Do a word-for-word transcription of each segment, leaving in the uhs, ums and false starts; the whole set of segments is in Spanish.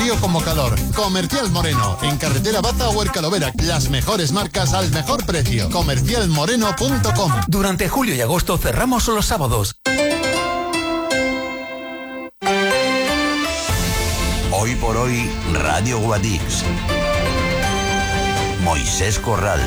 frío como calor. Comercial Moreno, en carretera Baza o Ercalovera. Las mejores marcas al mejor precio. comercial moreno punto com. Durante julio y agosto cerramos los sábados. Hoy por hoy, Radio Guadix. Moisés Corral.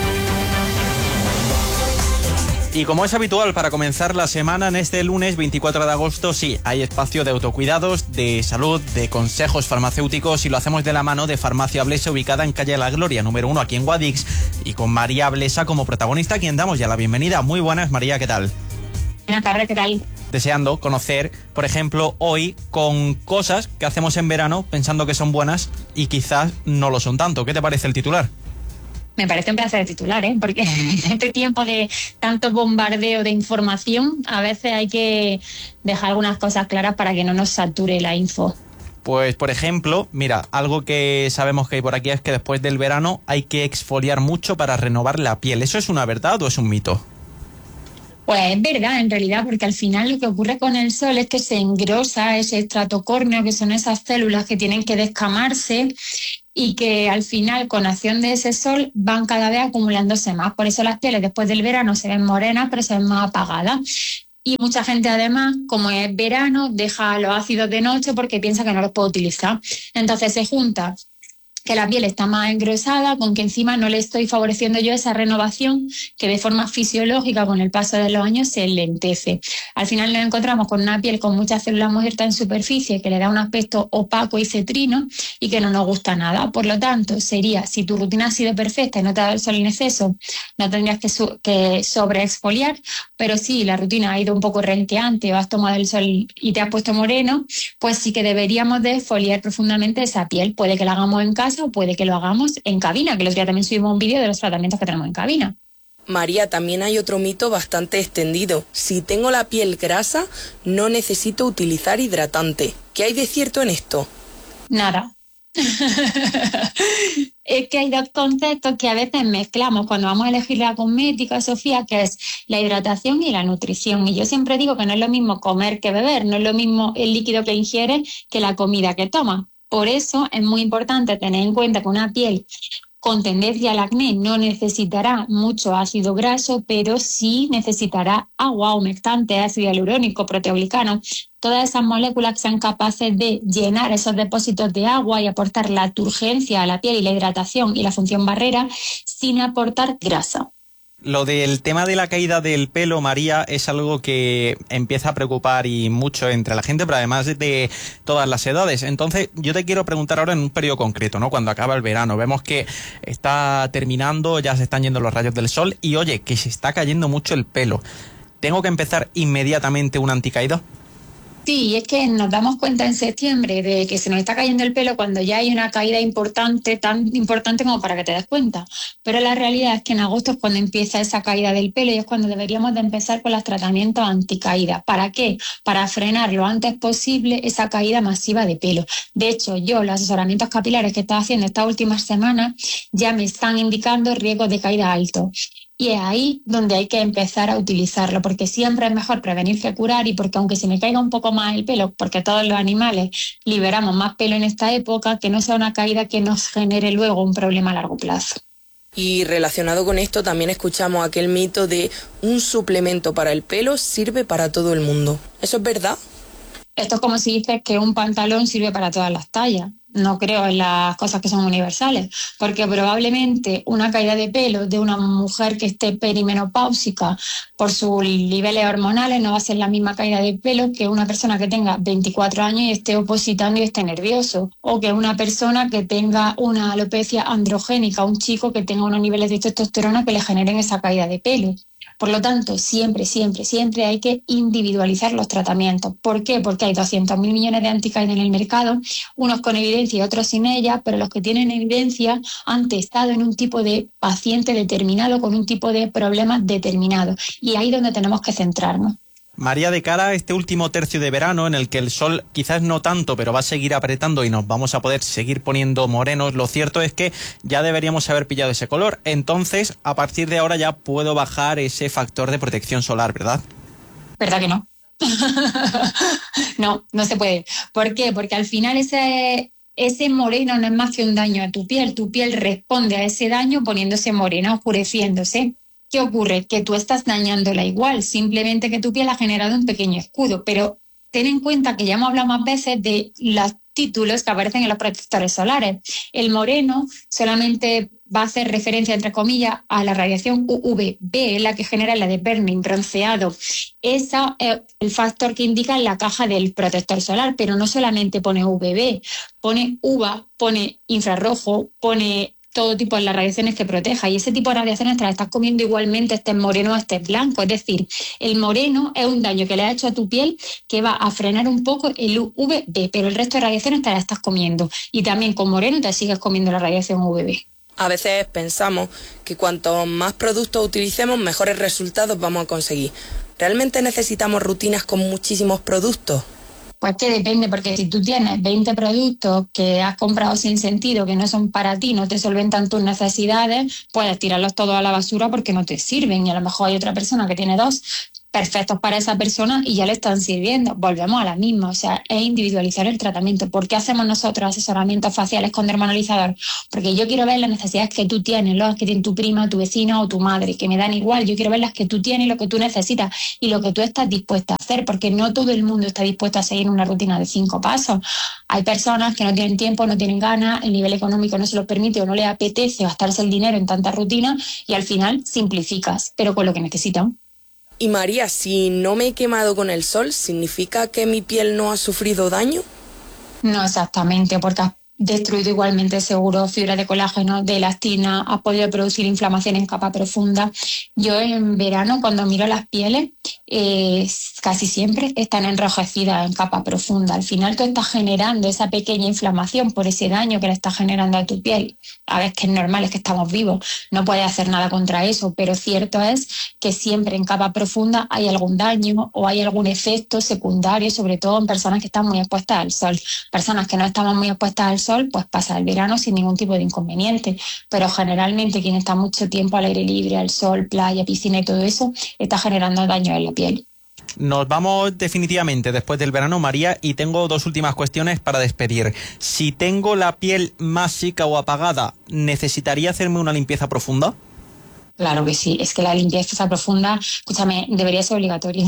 Y como es habitual para comenzar la semana, en este lunes veinticuatro de agosto, sí, hay espacio de autocuidados, de salud, de consejos farmacéuticos, y lo hacemos de la mano de Farmacia Blesa, ubicada en calle La Gloria, número uno, aquí en Guadix, y con María Blesa como protagonista, a quien damos ya la bienvenida. Muy buenas, María, ¿qué tal? Buenas tardes, ¿qué tal? Deseando conocer, por ejemplo, hoy, con cosas que hacemos en verano pensando que son buenas y quizás no lo son tanto. ¿Qué te parece el titular? Me parece un placer de titular, ¿eh? Porque en este tiempo de tanto bombardeo de información, a veces hay que dejar algunas cosas claras para que no nos sature la info. Pues, por ejemplo, mira, algo que sabemos que hay por aquí es que después del verano hay que exfoliar mucho para renovar la piel. ¿Eso es una verdad o es un mito? Pues es verdad, en realidad, porque al final lo que ocurre con el sol es que se engrosa ese estrato córneo, que son esas células que tienen que descamarse, y que al final, con acción de ese sol, van cada vez acumulándose más. Por eso las pieles después del verano se ven morenas, pero se ven más apagadas. Y mucha gente, además, como es verano, deja los ácidos de noche porque piensa que no los puede utilizar. Entonces se junta que la piel está más engrosada, con que encima no le estoy favoreciendo yo esa renovación que de forma fisiológica con el paso de los años se lentece. Al final nos encontramos con una piel con muchas células muertas en superficie que le da un aspecto opaco y cetrino y que no nos gusta nada. Por lo tanto, sería, si tu rutina ha sido perfecta y no te ha dado el sol en exceso, no tendrías que, su- que sobreexfoliar, pero si la rutina ha ido un poco renqueante o has tomado el sol y te has puesto moreno, pues sí que deberíamos de exfoliar profundamente esa piel. Puede que la hagamos en casa o puede que lo hagamos en cabina, que el otro día también subimos un vídeo de los tratamientos que tenemos en cabina. María, también hay otro mito bastante extendido. Si tengo la piel grasa, no necesito utilizar hidratante. ¿Qué hay de cierto en esto? Nada. Es que hay dos conceptos que a veces mezclamos cuando vamos a elegir la cosmética, Sofía, que es la hidratación y la nutrición. Y yo siempre digo que no es lo mismo comer que beber, no es lo mismo el líquido que ingieres que la comida que tomas. Por eso es muy importante tener en cuenta que una piel con tendencia al acné no necesitará mucho ácido graso, pero sí necesitará agua, humectante, ácido hialurónico, proteoglicano, todas esas moléculas que sean capaces de llenar esos depósitos de agua y aportar la turgencia a la piel y la hidratación y la función barrera sin aportar grasa. Lo del tema de la caída del pelo, María, es algo que empieza a preocupar y mucho entre la gente, pero además de todas las edades. Entonces, yo te quiero preguntar ahora en un periodo concreto, ¿no? Cuando acaba el verano, vemos que está terminando, ya se están yendo los rayos del sol y, oye, que se está cayendo mucho el pelo. ¿Tengo que empezar inmediatamente un anticaído? Sí, es que nos damos cuenta en septiembre de que se nos está cayendo el pelo cuando ya hay una caída importante, tan importante como para que te des cuenta. Pero la realidad es que en agosto es cuando empieza esa caída del pelo y es cuando deberíamos de empezar con los tratamientos anticaída. ¿Para qué? Para frenar lo antes posible esa caída masiva de pelo. De hecho, yo los asesoramientos capilares que he estado haciendo estas últimas semanas ya me están indicando riesgos de caída altos. Y es ahí donde hay que empezar a utilizarlo, porque siempre es mejor prevenir que curar y porque aunque se me caiga un poco más el pelo, porque todos los animales liberamos más pelo en esta época, que no sea una caída que nos genere luego un problema a largo plazo. Y relacionado con esto también escuchamos aquel mito de un suplemento para el pelo sirve para todo el mundo. ¿Eso es verdad? Esto es como si dices que un pantalón sirve para todas las tallas. No creo en las cosas que son universales, porque probablemente una caída de pelo de una mujer que esté perimenopáusica por sus niveles hormonales no va a ser la misma caída de pelo que una persona que tenga veinticuatro años y esté opositando y esté nervioso, o que una persona que tenga una alopecia androgénica, un chico que tenga unos niveles de testosterona que le generen esa caída de pelo. Por lo tanto, siempre, siempre, siempre hay que individualizar los tratamientos. ¿Por qué? Porque hay doscientos mil millones de anticaídas en el mercado, unos con evidencia y otros sin ella, pero los que tienen evidencia han testado en un tipo de paciente determinado con un tipo de problemas determinado. Y ahí es donde tenemos que centrarnos. María, de cara a este último tercio de verano en el que el sol quizás no tanto, pero va a seguir apretando y nos vamos a poder seguir poniendo morenos, lo cierto es que ya deberíamos haber pillado ese color. Entonces, a partir de ahora ya puedo bajar ese factor de protección solar, ¿verdad? ¿Verdad que no? No, no se puede. ¿Por qué? Porque al final ese ese moreno no es más que un daño a tu piel. Tu piel responde a ese daño poniéndose morena, oscureciéndose. ¿Qué ocurre? Que tú estás dañándola igual, simplemente que tu piel ha generado un pequeño escudo. Pero ten en cuenta que ya hemos hablado más veces de los títulos que aparecen en los protectores solares. El moreno solamente va a hacer referencia, entre comillas, a la radiación U V B, la que genera la de burning, bronceado. Ese es el factor que indica en la caja del protector solar, pero no solamente pone U V B, pone U V A, pone infrarrojo, pone todo tipo de las radiaciones que proteja, y ese tipo de radiaciones te las estás comiendo igualmente, estés moreno o estés blanco. Es decir, el moreno es un daño que le ha hecho a tu piel que va a frenar un poco el U V B, pero el resto de radiaciones te las estás comiendo, y también con moreno te sigues comiendo la radiación U V B. A veces pensamos que cuanto más productos utilicemos, mejores resultados vamos a conseguir. ¿Realmente necesitamos rutinas con muchísimos productos? Pues que depende, porque si tú tienes veinte productos que has comprado sin sentido, que no son para ti, no te solventan tus necesidades, puedes tirarlos todos a la basura porque no te sirven, y a lo mejor hay otra persona que tiene dos perfectos para esa persona y ya le están sirviendo. Volvemos a la misma, o sea, es individualizar el tratamiento. ¿Por qué hacemos nosotros asesoramientos faciales con dermanalizador? Porque yo quiero ver las necesidades que tú tienes, las que tiene tu prima, tu vecina o tu madre, que me dan igual. Yo quiero ver las que tú tienes, lo que tú necesitas y lo que tú estás dispuesta a hacer, porque no todo el mundo está dispuesto a seguir una rutina de cinco pasos. Hay personas que no tienen tiempo, no tienen ganas, el nivel económico no se los permite o no les apetece gastarse el dinero en tanta rutina, y al final simplificas, pero con lo que necesitan. Y María, si no me he quemado con el sol, ¿significa que mi piel no ha sufrido daño? No exactamente, porque has destruido igualmente seguro fibras de colágeno, de elastina, has podido producir inflamación en capa profunda. Yo en verano, cuando miro las pieles, eh, casi siempre están enrojecidas en capa profunda. Al final tú estás generando esa pequeña inflamación por ese daño que le estás generando a tu piel. A ver, que es normal, es que estamos vivos, no puedes hacer nada contra eso, pero cierto es que siempre en capa profunda hay algún daño o hay algún efecto secundario, sobre todo en personas que están muy expuestas al sol. Personas que no estamos muy expuestas al sol, pues pasa el verano sin ningún tipo de inconveniente, pero generalmente quien está mucho tiempo al aire libre, al sol, playa, piscina y todo eso, está generando daño en la piel. Nos vamos definitivamente después del verano, María, y tengo dos últimas cuestiones para despedir. Si tengo la piel más seca o apagada, ¿necesitaría hacerme una limpieza profunda? Claro que sí, es que la limpieza profunda, escúchame, debería ser obligatoria.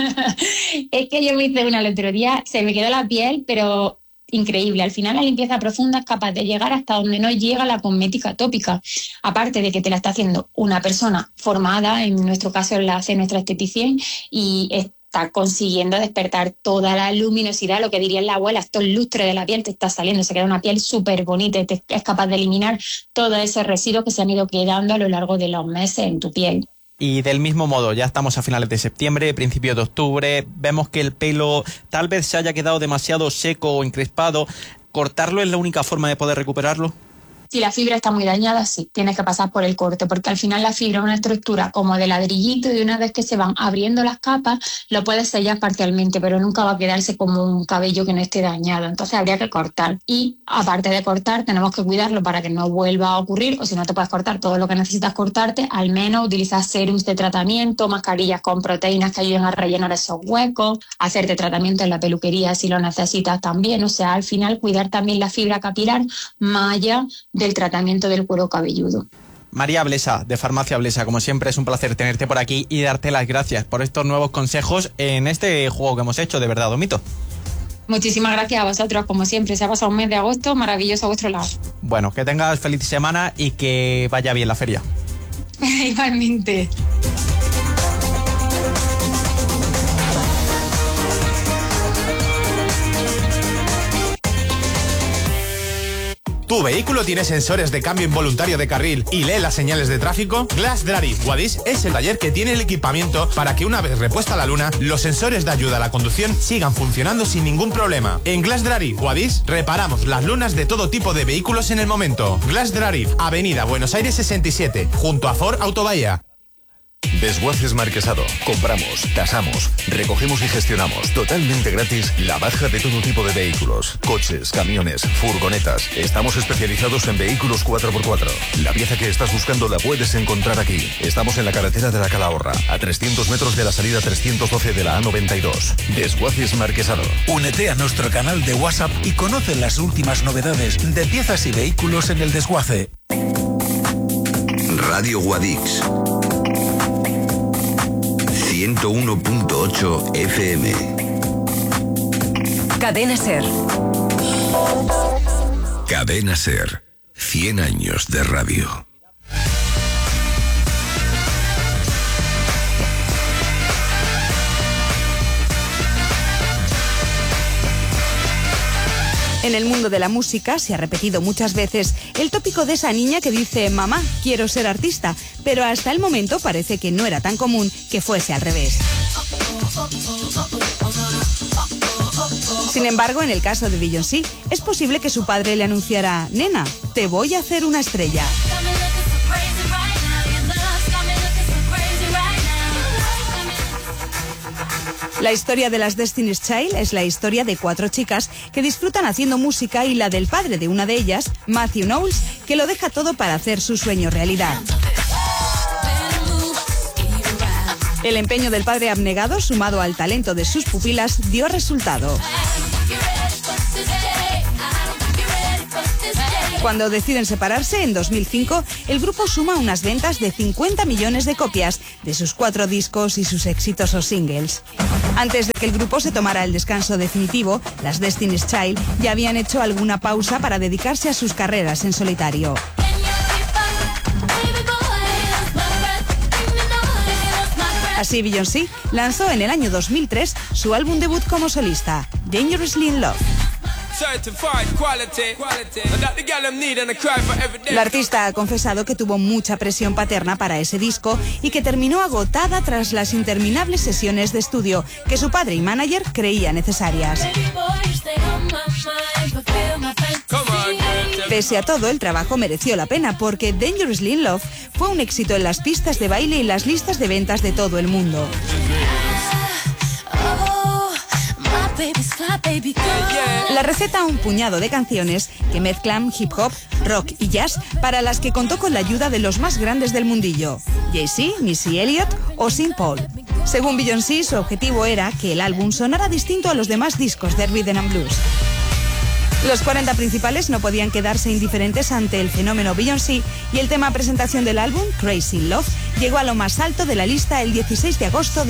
Es que yo me hice una el otro día, se me quedó la piel, pero increíble. Al final la limpieza profunda es capaz de llegar hasta donde no llega la cosmética tópica. Aparte de que te la está haciendo una persona formada, en nuestro caso la hace nuestra esteticien, y está consiguiendo despertar toda la luminosidad, lo que dirían la abuela, estos lustres de la piel te está saliendo, se queda una piel súper bonita y te, es capaz de eliminar todos esos residuos que se han ido quedando a lo largo de los meses en tu piel. Y del mismo modo, ya estamos a finales de septiembre, principios de octubre, vemos que el pelo tal vez se haya quedado demasiado seco o encrespado. ¿Cortarlo es la única forma de poder recuperarlo? Si la fibra está muy dañada, sí, tienes que pasar por el corte, porque al final la fibra es una estructura como de ladrillito, y una vez que se van abriendo las capas, lo puedes sellar parcialmente, pero nunca va a quedarse como un cabello que no esté dañado. Entonces habría que cortar. Y aparte de cortar, tenemos que cuidarlo para que no vuelva a ocurrir, o si no te puedes cortar todo lo que necesitas cortarte, al menos utilizar serums de tratamiento, mascarillas con proteínas que ayuden a rellenar esos huecos, hacerte tratamiento en la peluquería si lo necesitas también. O sea, al final cuidar también la fibra capilar más allá del tratamiento del cuero cabelludo. María Blesa, de Farmacia Blesa, como siempre es un placer tenerte por aquí y darte las gracias por estos nuevos consejos en este juego que hemos hecho, de verdad, Domito. Muchísimas gracias a vosotros, como siempre. Se ha pasado un mes de agosto maravilloso a vuestro lado. Bueno, que tengas feliz semana y que vaya bien la feria. Igualmente. ¿Tu vehículo tiene sensores de cambio involuntario de carril y lee las señales de tráfico? Glass Drive Guadix es el taller que tiene el equipamiento para que una vez repuesta la luna, los sensores de ayuda a la conducción sigan funcionando sin ningún problema. En Glass Drive Guadix reparamos las lunas de todo tipo de vehículos en el momento. Glass Drive, Avenida Buenos Aires sesenta y siete, junto a Ford Autobahía. Desguaces Marquesado. Compramos, tasamos, recogemos y gestionamos totalmente gratis la baja de todo tipo de vehículos. Coches, camiones, furgonetas. Estamos especializados en vehículos cuatro por cuatro. La pieza que estás buscando la puedes encontrar aquí. Estamos en la carretera de la Calahorra, a trescientos metros de la salida trescientos doce de la A noventa y dos. Desguaces Marquesado. Únete a nuestro canal de WhatsApp y conoce las últimas novedades de piezas y vehículos en el desguace. Radio Guadix ciento uno punto ocho F M. Cadena Ser. Cadena Ser. cien años de radio. En el mundo de la música se ha repetido muchas veces el tópico de esa niña que dice: mamá, quiero ser artista, pero hasta el momento parece que no era tan común que fuese al revés. Sin embargo, en el caso de Beyoncé, es posible que su padre le anunciara: nena, te voy a hacer una estrella. La historia de las Destiny's Child es la historia de cuatro chicas que disfrutan haciendo música y la del padre de una de ellas, Matthew Knowles, que lo deja todo para hacer su sueño realidad. El empeño del padre abnegado, sumado al talento de sus pupilas, dio resultado. Cuando deciden separarse, en dos mil cinco, el grupo suma unas ventas de cincuenta millones de copias de sus cuatro discos y sus exitosos singles. Antes de que el grupo se tomara el descanso definitivo, las Destiny's Child ya habían hecho alguna pausa para dedicarse a sus carreras en solitario. Así, Beyoncé lanzó en el año dos mil tres su álbum debut como solista, Dangerously in Love. La artista ha confesado que tuvo mucha presión paterna para ese disco y que terminó agotada tras las interminables sesiones de estudio que su padre y manager creían necesarias. Pese a todo, el trabajo mereció la pena porque Dangerously in Love fue un éxito en las pistas de baile y las listas de ventas de todo el mundo. La receta, un puñado de canciones que mezclan hip hop, rock y jazz, para las que contó con la ayuda de los más grandes del mundillo, Jay-Z, Missy Elliott o Sean Paul. Según Beyoncé, su objetivo era que el álbum sonara distinto a los demás discos de Rhythm and Blues. Los cuarenta principales no podían quedarse indiferentes ante el fenómeno Beyoncé y el tema presentación del álbum, Crazy in Love, llegó a lo más alto de la lista el dieciséis de agosto de